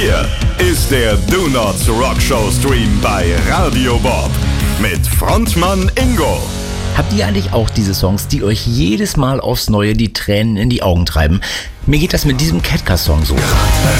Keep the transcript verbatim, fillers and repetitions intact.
Hier ist der Do Not Rock Show Stream bei Radio Bob mit Frontmann Ingo. Habt ihr eigentlich auch diese Songs, die euch jedes Mal aufs Neue die Tränen in die Augen treiben? Mir geht das mit diesem Catcar-Song so. Gerade